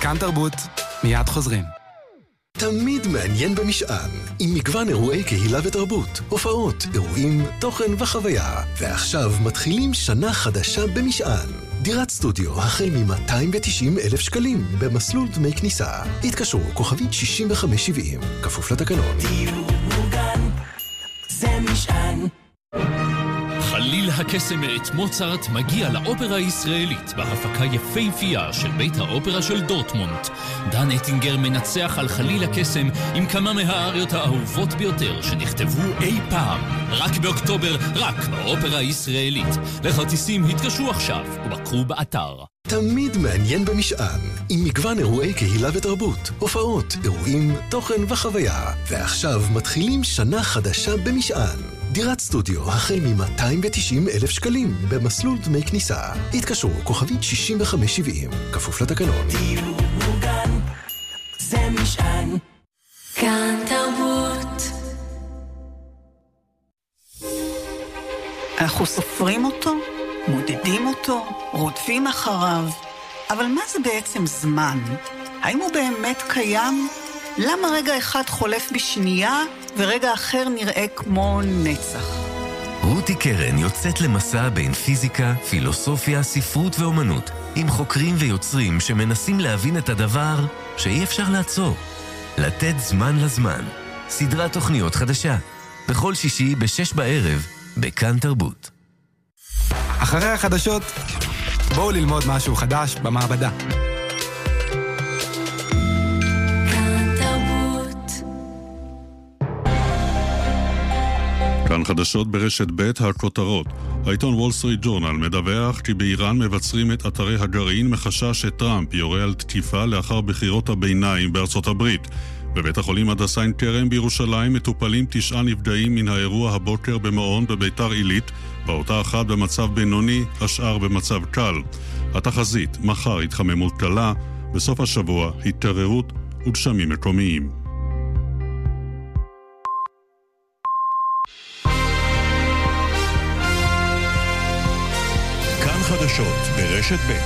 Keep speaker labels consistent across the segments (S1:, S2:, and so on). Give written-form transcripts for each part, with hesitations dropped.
S1: כאן תרבות, מיד חוזרים.
S2: תמיד מעניין במשען, עם מגוון אירועי קהילה ותרבות, הופעות, אירועים, תוכן וחוויה. ועכשיו מתחילים שנה חדשה במשען. דירת סטודיו החל מ-290,000 שקלים במסלול דמי כניסה. התקשרו כוכבית 6570, כפוף לתקנון.
S3: דיור מוגן, זה משען.
S4: חליל הקסם מאת מוצרט מגיע לאופרה הישראלית בהפקה יפהפייה של בית האופרה של דורטמונד. דן אטינגר מנצח על חליל הקסם עם כמה מהאריות האהובות ביותר שנכתבו אי פעם. רק באוקטובר, רק באופרה הישראלית. לכרטיסים התקשרו עכשיו ובקרו באתר.
S2: תמיד מעניין במשען, עם מגוון אירועי קהילה ותרבות, הופעות, אירועים, תוכן וחוויה. ועכשיו מתחילים שנה חדשה במשען. דירת סטודיו החל מ-290,000 שקלים במסלול דמי כניסה. התקשרו כוכבית 6570, כפוף לתקנון.
S3: דיור מוגן, זה משען. כאן תרבות.
S5: אנחנו סופרים אותו, מודדים אותו, רודפים אחריו. אבל מה זה בעצם זמן? האם הוא באמת קיים? למה רגע אחד חולף בשנייה ורגע אחר נראה כמו נצח?
S6: רותי קרן יוצאת למסע בין פיזיקה, פילוסופיה, ספרות ואומנות, עם חוקרים ויוצרים שמנסים להבין את הדבר שאי אפשר לעצור. לתת זמן לזמן. סדרת תוכניות חדשה. בכל שישי ב-6 בערב, בכאן תרבות.
S1: אחרי החדשות, בואו ללמוד משהו חדש במעבדה.
S7: כאן חדשות ברשת ב' הכותרות. העיתון וול סטריט ג'ורנל מדווח כי באיראן מבצרים את אתרי הגרעין מחשש שטראמפ יורה על תקיפה לאחר בחירות הביניים בארצות הברית. בבית החולים הדסה עין כרם בירושלים מטופלים 9 נפגעים מן האירוע הבוקר במעון בביתר עילית, באותה אחת במצב בינוני, השאר במצב קל. התחזית, מחר התחממות קלה, בסוף השבוע התערערות וגשמים מקומיים.
S8: כאן חדשות ברשת ב'.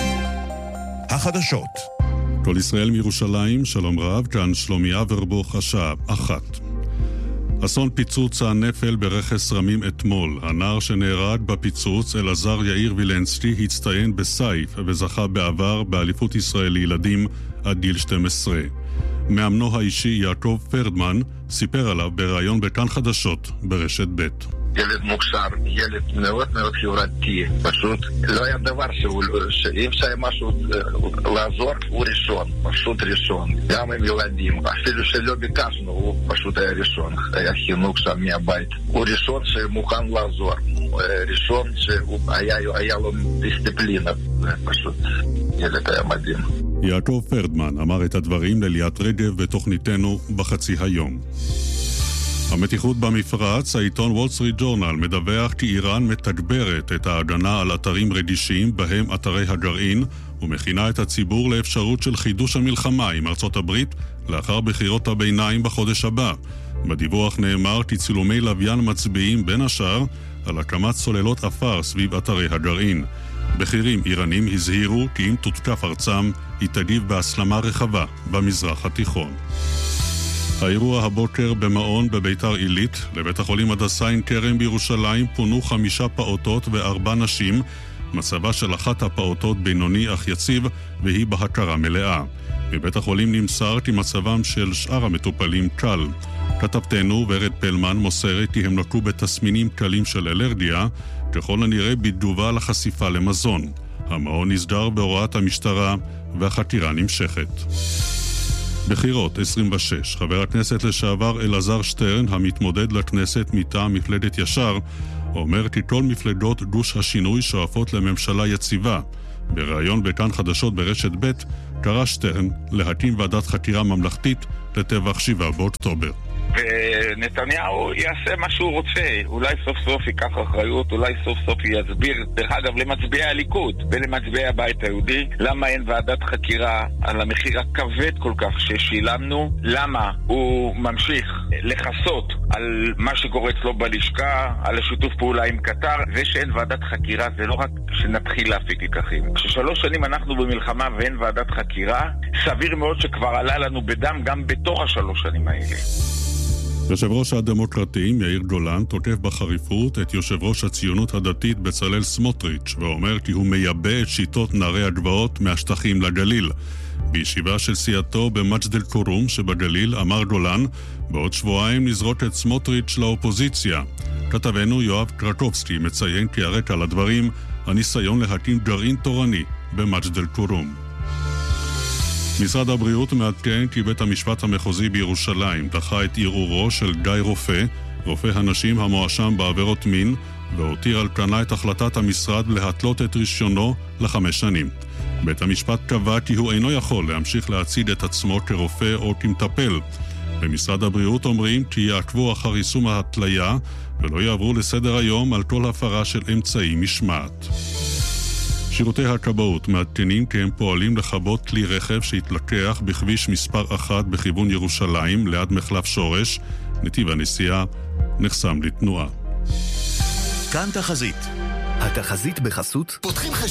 S8: החדשות.
S7: כל ישראל מירושלים, שלום רב, כאן שלומי אברבוך, השעה 1. אסון פיצוץ הנפל ברכס רמים אתמול. הנער שנהרג בפיצוץ, אלעזר יאיר וילנסקי, הצטיין בסייף וזכה בעבר באליפות ישראל לילדים עד גיל 12. מאמנו האישי יעקב פרדמן סיפר עליו בראיון בכאן חדשות ברשת ב'.
S9: ילד מוכשר, ילד מאוד מאוד חברתי, פשוט לא היה דבר שאם שהיה משהו לעזור, הוא ראשון, פשוט ראשון, גם עם ילדים, אפילו שלא ביקשנו, הוא פשוט היה ראשון, היה חינוך שם מהבית, הוא ראשון שמוכן לעזור, ראשון שהיה לו דיסציפלינה, פשוט ילד היה מדהים.
S7: יעקב פרדמן אמר את הדברים לליאת רגב בתוכניתנו בחצי היום. המתיחות במפרץ, העיתון וול סטריט ג'ורנל מדווח כי איראן מתגברת את ההגנה על אתרים רגישים בהם אתרי הגרעין ומכינה את הציבור לאפשרות של חידוש המלחמה עם ארצות הברית לאחר בחירות הביניים בחודש הבא. בדיווח נאמר כי צילומי לוויין מצביעים בין השאר על הקמת סוללות אפר סביב אתרי הגרעין. בכירים איראנים הזהירו כי אם תותקף ארצם היא תגיב בהסלמה רחבה במזרח התיכון. האירוע הבוקר במעון בביתר עילית, לבית החולים הדסה עין כרם בירושלים פונו 5 פעוטות ו4 נשים. מצבה של אחת הפעוטות בינוני אך יציב והיא בהכרה מלאה. בבית החולים נמסר כי מצבם של שאר המטופלים קל. כתבתנו ורד פלמן מוסרת כי הם נקו בתסמינים קלים של אלרגיה, ככל הנראה בתגובה לחשיפה למזון. המעון נסגר בהוראת המשטרה והחקירה נמשכת. בחירות 26, חבר הכנסת לשעבר אלעזר שטרן, המתמודד לכנסת מטעם מפלגת ישר, אומר כי כל מפלגות גוש השינוי שואפות לממשלה יציבה. בראיון בכאן חדשות ברשת ב' קרא שטרן להקים ועדת חקירה ממלכתית לטבח 7 באוקטובר.
S9: שנתניהו יעשה מה שהוא רוצה. אולי סוף סוף ייקח אחריות, אולי סוף סוף יסביר, דרך אגב, למצביעי הליכוד ולמצביעי הבית היהודי, למה אין ועדת חקירה על המחיר הכבד כל כך ששילמנו, למה הוא ממשיך לחסות על מה שקורה אצלו בלשכה, על השיתוף פעולה עם קטר, ושאין ועדת חקירה זה לא רק שנתחיל להפיק לקחים. כש3 שנים אנחנו במלחמה ואין ועדת חקירה, סביר מאוד שכבר עלה לנו בדם גם בתוך 3 שנים האלה.
S7: יושב ראש הדמוקרטים יאיר גולן תוקף בחריפות את יושב ראש הציונות הדתית בצלאל סמוטריץ' ואומר כי הוא מייבא את שיטות נערי הגבעות מהשטחים לגליל. בישיבה של סיעתו במג'ד אל-כרום שבגליל אמר גולן, בעוד שבועיים נזרוק את סמוטריץ' לאופוזיציה. כתבנו יואב קרקובסקי מציין כי הרקע לדברים הניסיון להקים גרעין תורני במג'ד אל-כרום. משרד הבריאות מעדכן כי בית המשפט המחוזי בירושלים דחה את ערעורו של גיא רופא, רופא הנשים המואשם בעבירות מין, והותיר על כנה את החלטת המשרד להתלות את רישיונו ל5 שנים. בית המשפט קבע כי הוא אינו יכול להמשיך להציג את עצמו כרופא או כמטפל. במשרד הבריאות אומרים כי יעקבו אחר יישום ההתליה ולא יעברו לסדר היום על כל הפרה של אמצעי משמעת. שירותי הכבאות מעדכנים כי הם פועלים לכבות כלי רכב שהתלקח בכביש מספר 1 בכיוון ירושלים ליד מחלף שורש. נתיב הנסיעה נחסם לתנועה.
S8: כאן תחזית. התחזית בחסות פותחים